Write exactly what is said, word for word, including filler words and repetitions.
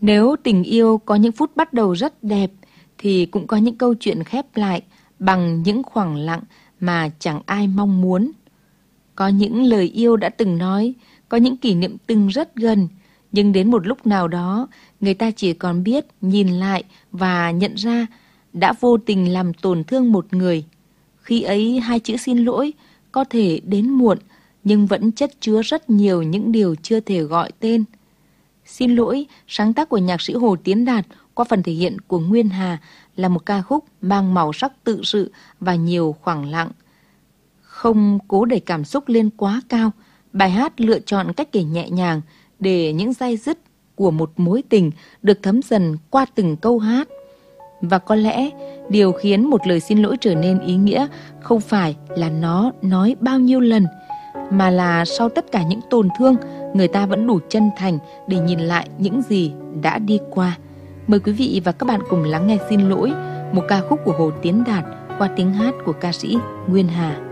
Nếu tình yêu có những phút bắt đầu rất đẹp, thì cũng có những câu chuyện khép lại bằng những khoảng lặng mà chẳng ai mong muốn. Có những lời yêu đã từng nói, có những kỷ niệm từng rất gần, nhưng đến một lúc nào đó, người ta chỉ còn biết nhìn lại và nhận ra đã vô tình làm tổn thương một người. Khi ấy hai chữ xin lỗi có thể đến muộn, nhưng vẫn chất chứa rất nhiều những điều chưa thể gọi tên. Xin lỗi, sáng tác của nhạc sĩ Hồ Tiến Đạt qua phần thể hiện của Nguyên Hà, là một ca khúc mang màu sắc tự sự và nhiều khoảng lặng. Không cố đẩy cảm xúc lên quá cao, bài hát lựa chọn cách kể nhẹ nhàng để những day dứt của một mối tình được thấm dần qua từng câu hát. Và có lẽ điều khiến một lời xin lỗi trở nên ý nghĩa không phải là nó nói bao nhiêu lần, mà là sau tất cả những tổn thương, người ta vẫn đủ chân thành để nhìn lại những gì đã đi qua. Mời quý vị và các bạn cùng lắng nghe Xin Lỗi, một ca khúc của Hồ Tiến Đạt qua tiếng hát của ca sĩ Nguyên Hà.